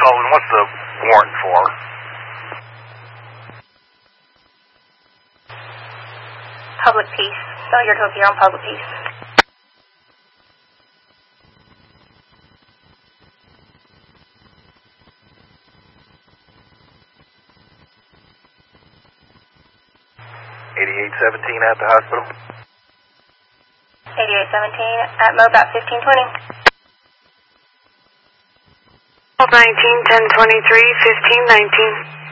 Sullivan, what's the warrant for? Public peace. Failure to appear on public peace. at the hospital. 8817 at MOBAT 1520. 19, 1023, 1519.